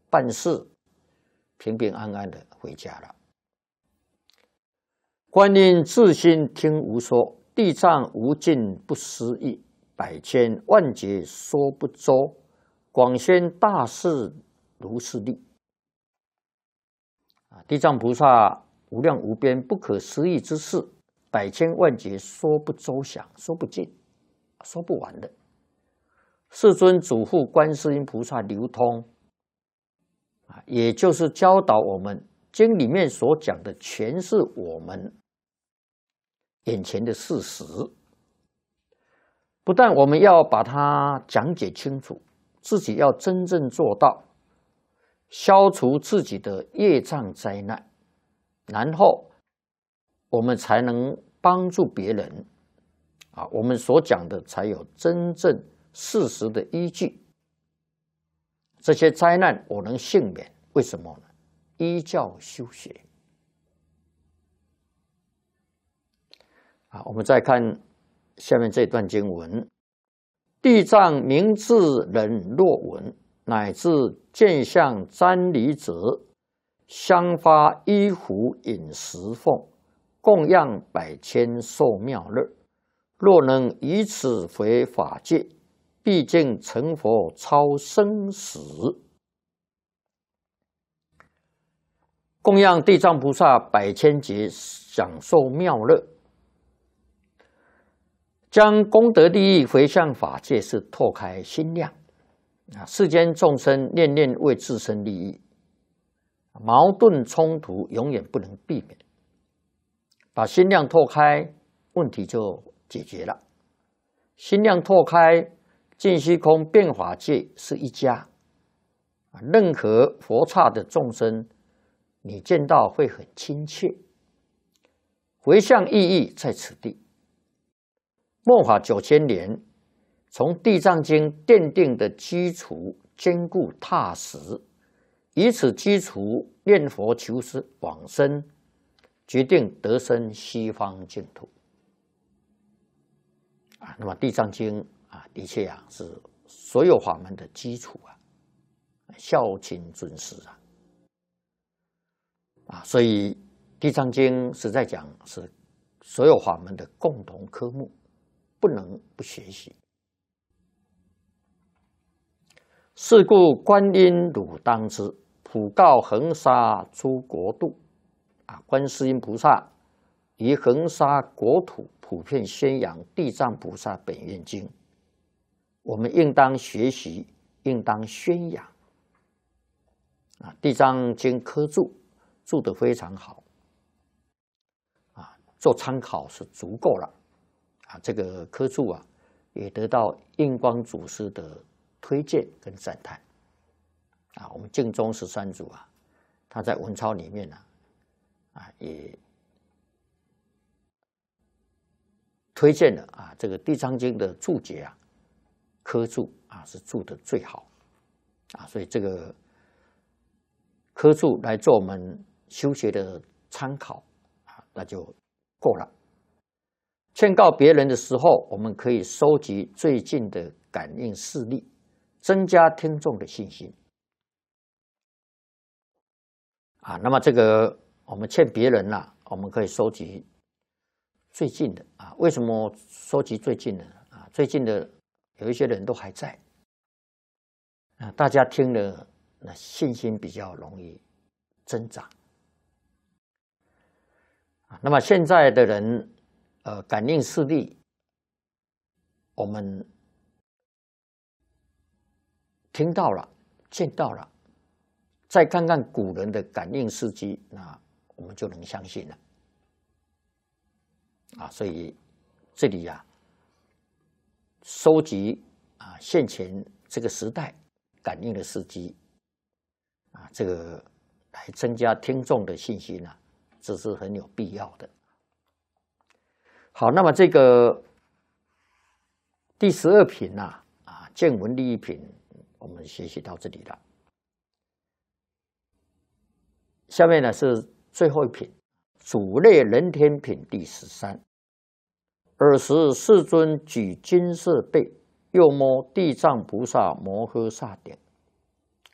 办事，平平安安的回家了。观音自心听无说，地藏无尽不思议，百千万劫说不周，广宣大士如是力。地藏菩萨无量无边不可思议之事，百千万劫说不周详，说不尽，说不完的。世尊嘱咐观世音菩萨流通，也就是教导我们，经里面所讲的全是我们眼前的事实，不但我们要把它讲解清楚，自己要真正做到消除自己的业障灾难，然后我们才能帮助别人我们所讲的才有真正事实的依据。这些灾难我能幸免，为什么呢？依教修学。我们再看下面这段经文：地藏明智人若闻，乃至见相瞻礼者，香发衣服饮食奉，供养百千受妙乐。若能以此为法界，毕竟成佛超生死。供养地藏菩萨百千劫，享受妙乐，将功德利益回向法界，是拓开心量。世间众生念念为自身利益，矛盾冲突永远不能避免。把心量拓开，问题就解决了。心量拓开，尽虚空变法界是一家。任何佛刹的众生，你见到会很亲切。回向意义在此地。末法9000年，从《地藏经》奠定的基础坚固踏实，以此基础念佛求往生，决定得生西方净土。那么《地藏经》的确是所有法门的基础孝亲尊师所以《地藏经》实在讲是所有法门的共同科目，不能不学习。是故观音汝当知，普告恒沙诸国度。观世音菩萨于恒沙国土普遍宣扬《地藏菩萨本愿经》，我们应当学习，应当宣扬。《地藏经》科注注得非常好，做参考是足够了。这个科注也得到印光祖师的推荐跟赞叹。我们净宗13祖他在文钞里面也推荐了这个《地藏经》的注解科注是注得最好所以这个科注来做我们修学的参考那就够了。劝告别人的时候，我们可以收集最近的感应事例，增加听众的信心那么这个我们劝别人我们可以收集最近的为什么收集最近的最近的有一些人都还在大家听了信心比较容易增长那么现在的人感应视力，我们听到了，见到了，再看看古人的感应事迹，那我们就能相信了。所以这里收集现前这个时代感应的事迹这个来增加听众的信心这是很有必要的。好，那么这个第12品见闻利益品，我们学习到这里了。下面呢是最后一品，主类人天品第13。尔时世尊举金色贝，又摸地藏菩萨摩诃萨顶，